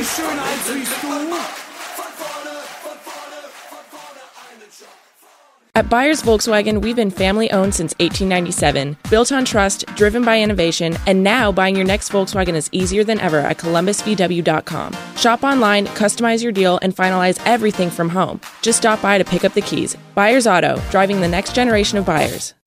schön eins riechst du? At Byers Volkswagen, we've been family-owned since 1897, built on trust, driven by innovation, and now buying your next Volkswagen is easier than ever at columbusvw.com. Shop online, customize your deal, and finalize everything from home. Just stop by to pick up the keys. Byers Auto, driving the next generation of buyers.